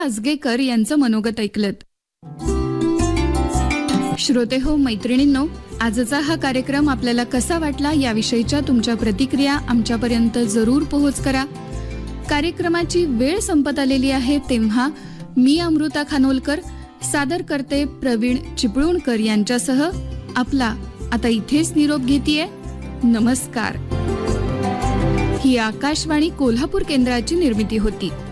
आजगेकर यांचं मनोगत ऐकलत. श्रोते हो, मैत्रिणींनो, आजचा हा कार्यक्रम आपल्याला कसा वाटला याविषयीच्या तुमच्या प्रतिक्रिया आमच्यापर्यंत जरूर पोहोच करा. कार्यक्रमाची वेळ संपत आलेली आहे, तेव्हा मी अमृता खानोलकर सादर करते प्रवीण चिपळूणकर यांच्यासह आपला आता इथेच निरोप घेतीये. नमस्कार. ही आकाशवाणी कोल्हापूर केंद्राची निर्मिती होती.